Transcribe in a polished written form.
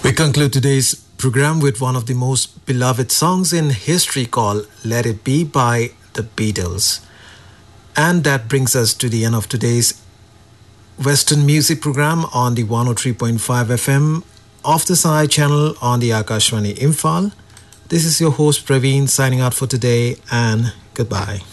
We conclude today's program with one of the most beloved songs in history called Let It Be by the Beatles. And that brings us to the end of today's Western music program on the 103.5 FM of the Sai channel on the Akashvani Imphal. This is your host Praveen signing out for today and goodbye.